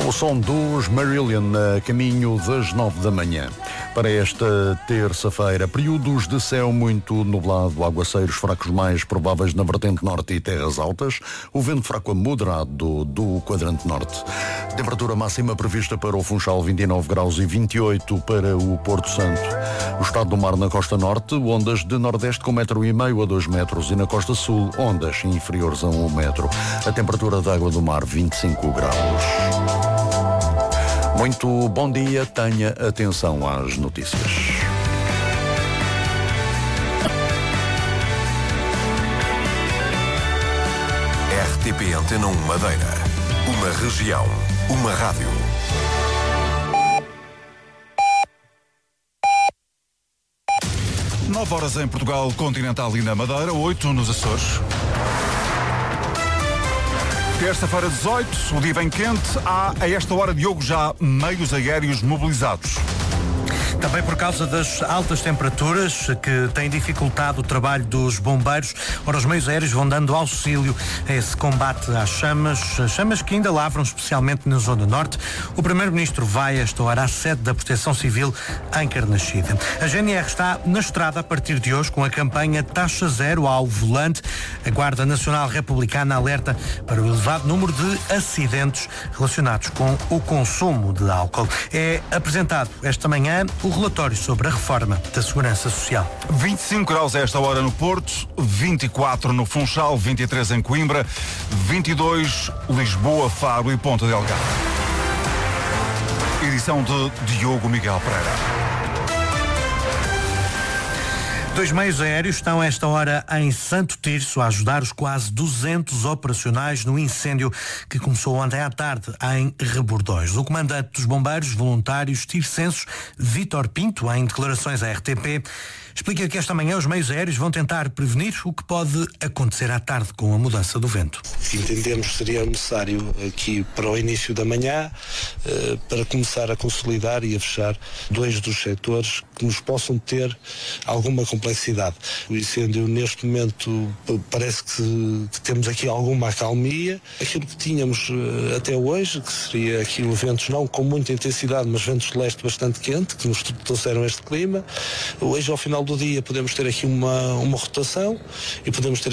O som dos Marillion a caminho das 9 da manhã. Para esta terça-feira, períodos de céu muito nublado, aguaceiros fracos mais prováveis na vertente norte e terras altas, o vento fraco a moderado do quadrante norte. Temperatura máxima prevista para o Funchal 29 graus e 28 para o Porto Santo. O estado do mar na costa norte, ondas de nordeste com 1,5 m a 2 metros e na costa sul, ondas inferiores a 1 metro. A temperatura da água do mar 25 graus. Muito bom dia, tenha atenção às notícias. RTP Antena 1 Madeira. Uma região, uma rádio. Nove horas em Portugal continental e na Madeira, 8 nos Açores. Terça-feira 18, o dia vem quente. Há a esta hora, Diogo, já meios aéreos mobilizados. Também por causa das altas temperaturas que têm dificultado o trabalho dos bombeiros. Ora, os meios aéreos vão dando auxílio a esse combate às chamas que ainda lavram, especialmente na Zona Norte. O Primeiro-Ministro vai esta hora à sede da Proteção Civil em Carnaxide. A GNR está na estrada a partir de hoje com a campanha Taxa Zero ao Volante. A Guarda Nacional Republicana alerta para o elevado número de acidentes relacionados com o consumo de álcool. É apresentado esta manhã o relatório sobre a reforma da Segurança Social. 25 graus a esta hora no Porto, 24 no Funchal, 23 em Coimbra, 22 Lisboa, Faro e Ponta Delgado. Edição de Diogo Miguel Pereira. Dois meios aéreos estão a esta hora em Santo Tirso a ajudar os quase 200 operacionais no incêndio que começou ontem à tarde em Rebordões. O comandante dos bombeiros voluntários tircenses, Vítor Pinto, em declarações à RTP, explica que esta manhã os meios aéreos vão tentar prevenir o que pode acontecer à tarde com a mudança do vento. Entendemos que seria necessário aqui para o início da manhã, para começar a consolidar e a fechar dois dos setores que nos possam ter alguma complexidade. O incêndio neste momento parece que temos aqui alguma acalmia. Aquilo que tínhamos até hoje, que seria aqui ventos não com muita intensidade, mas ventos de leste bastante quente, que nos trouxeram este clima. Hoje ao final do dia podemos ter aqui uma rotação e podemos ter